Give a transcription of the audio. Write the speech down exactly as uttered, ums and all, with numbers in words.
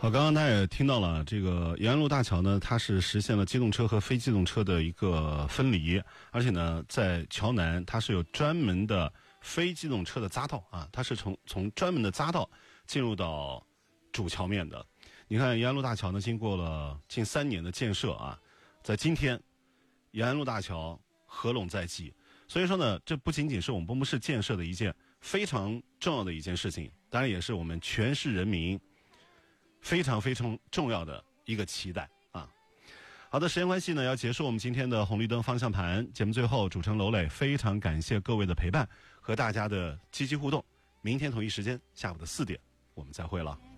好，刚刚大家也听到了，这个延安路大桥呢，它是实现了机动车和非机动车的一个分离，而且呢，在桥南它是有专门的非机动车的匝道啊，它是从从专门的匝道进入到主桥面的。你看延安路大桥呢，经过了近三年的建设啊，在今天，延安路大桥合拢在即。所以说呢，这不仅仅是我们奔波市建设的一件非常重要的一件事情，当然也是我们全市人民非常非常重要的一个期待啊！好的，时间关系呢，要结束我们今天的红绿灯方向盘节目。最后，主持人娄磊非常感谢各位的陪伴和大家的积极互动。明天同一时间下午的四点，我们再会了。